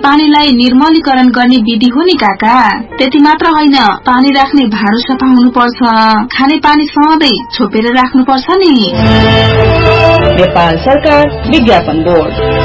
पानीलाई निर्मलीकरण गर्ने विधि हो नि काका। त्यति मात्र होइन, पानी राख्ने भाँडो सफा हुनुपर्छ, खाने पानी सधैँ छोपेर राख्नुपर्छ नि। नेपाल सरकार विज्ञापन बोर्ड।